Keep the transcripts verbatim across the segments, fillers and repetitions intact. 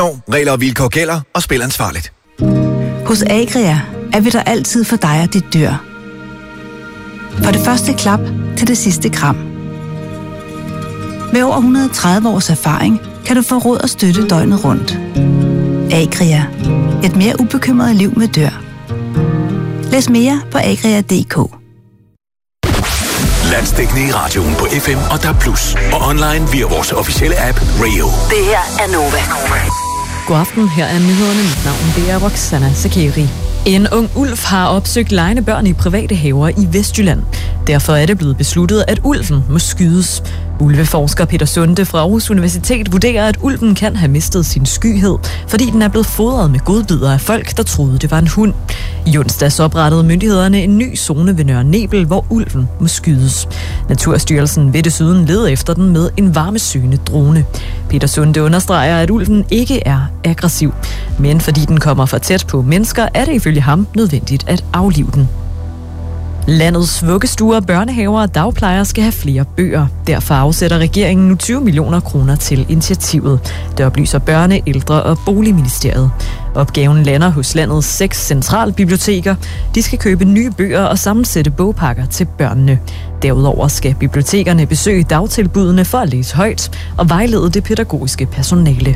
Regler og vilkår gælder, og spil ansvarligt. Hos Agria er vi der altid for dig og dit dyr. Fra det første klap til det sidste kram. Med over et hundrede og tredive års erfaring kan du få råd og støtte døgnet rundt. Agria. Et mere ubekymret liv med dyr. Læs mere på agria punktum d k. Landsdækkende i radioen på F M og D A B plus, og online via vores officielle app Rio. Det her er Nova. God aften, her er nyhederne. Mit navn det er Roxana Sakeri. En ung ulv har opsøgt legende børn i private haver i Vestjylland. Derfor er det blevet besluttet, at ulven må skydes. Ulveforsker Peter Sunde fra Aarhus Universitet vurderer, at ulven kan have mistet sin skyhed, fordi den er blevet fodret med godbidder af folk, der troede, det var en hund. I onsdags oprettede myndighederne en ny zone ved Nørre Nebel, hvor ulven må skydes. Naturstyrelsen vil desuden lede efter den med en varmesøgende drone. Peter Sunde understreger, at ulven ikke er aggressiv, men fordi den kommer for tæt på mennesker, er det ifølge ham nødvendigt at aflive den. Landets vuggestuer, børnehaver og dagplejere skal have flere bøger. Derfor afsætter regeringen nu tyve millioner kroner til initiativet. Det oplyser Børne-, Ældre- og Boligministeriet. Opgaven lander hos landets seks centralbiblioteker. De skal købe nye bøger og sammensætte bogpakker til børnene. Derudover skal bibliotekerne besøge dagtilbudene for at læse højt og vejlede det pædagogiske personale.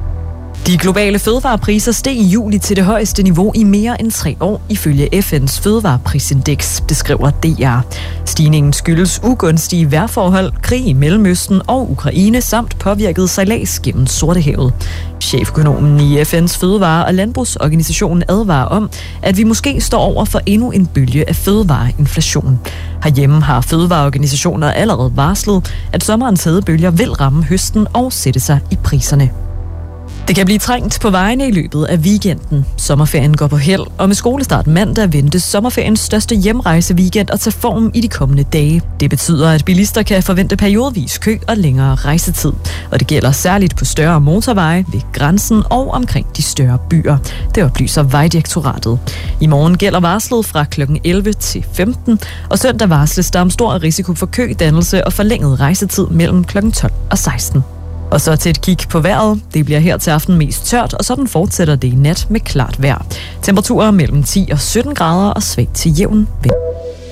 De globale fødevarepriser steg i juli til det højeste niveau i mere end tre år, ifølge F N's fødevareprisindeks, det skriver D R. Stigningen skyldes ugunstige vejrforhold, krig i Mellemøsten og Ukraine samt påvirket sejlads gennem Sortehavet. Cheføkonomen i F N's fødevare- og landbrugsorganisation advarer om, at vi måske står over for endnu en bølge af fødevareinflation. Herhjemme har fødevareorganisationer allerede varslet, at sommerens hedebølger vil ramme høsten og sætte sig i priserne. Det kan blive trængt på vejene i løbet af weekenden. Sommerferien går på held, og med skolestart mandag ventes sommerferiens største hjemrejseweekend at tage form i de kommende dage. Det betyder, at bilister kan forvente periodevis kø og længere rejsetid. Og det gælder særligt på større motorveje, ved grænsen og omkring de større byer. Det oplyser Vejdirektoratet. I morgen gælder varslet fra klokken elleve til femten, og søndag varsles der om stor risiko for kødannelse og forlænget rejsetid mellem klokken tolv og seksten. Og så til et kig på vejret. Det bliver her til aften mest tørt, og sådan fortsætter det i nat med klart vejr. Temperaturer mellem ti og sytten grader og svag til jævn vind.